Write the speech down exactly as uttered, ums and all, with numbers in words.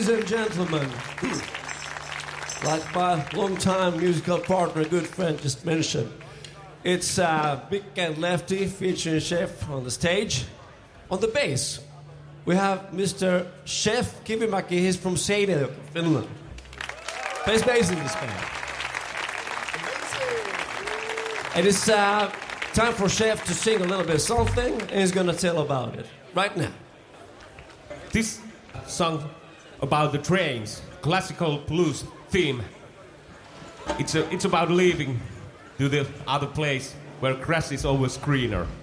Ladies and gentlemen, like my longtime musical partner, good friend just mentioned, it's uh, Big and Lefty featuring Chef on the stage. On the bass, we have Mister Chef Kivimäki. He's from Seinäjoki, Finland. Plays bass in this band. And it's uh, time for Chef to sing a little bit of something, and he's gonna tell about it right now. This song about the trains, classical blues theme. It's a, it's about leaving to the other place where grass is always greener.